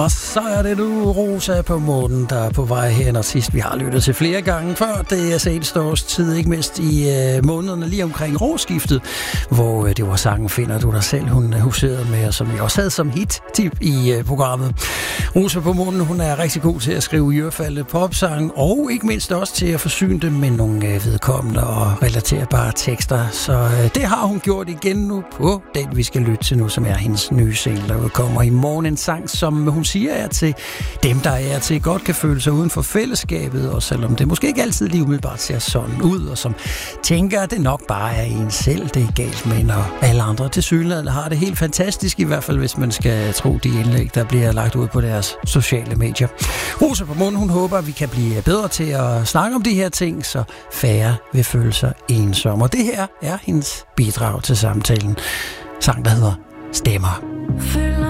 Og så er det nu Rosa på månen, der er på vej hen, og sidst vi har lyttet til flere gange før. Det er seneste års tid, ikke mindst i månederne lige omkring årsskiftet, hvor det var sangen Finder du dig selv, hun huserede med, og som vi også havde som hit-tip i programmet. Rosa på månen, hun er rigtig god til at skrive ørefaldende popsang, og ikke mindst også til at forsyne dem med nogle vedkommende og relaterbare tekster. Så det har hun gjort igen nu på den, vi skal lytte til nu, som er hendes nye single, der udkommer i morgen. En sang, som hun siger er til dem, der er til godt kan føle sig uden for fællesskabet, og selvom det måske ikke altid lige umiddelbart ser sådan ud, og som tænker, at det nok bare er en selv, det er galt med, når alle andre tilsyneladende har det helt fantastisk, i hvert fald hvis man skal tro de indlæg, der bliver lagt ud på deres sociale medier. Rosa på månen, hun håber, at vi kan blive bedre til at snakke om de her ting, så færre vil føle sig ensomme. Og det her er hendes bidrag til samtalen. Sang, der hedder Stemmer.